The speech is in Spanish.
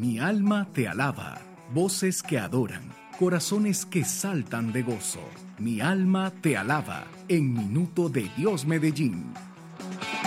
Mi alma te alaba. Voces que adoran, corazones que saltan de gozo. Mi alma te alaba. En Minuto de Dios Medellín.